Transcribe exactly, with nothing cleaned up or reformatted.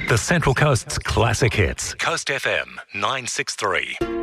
The Central Coast's classic hits. Coast F M nine six three.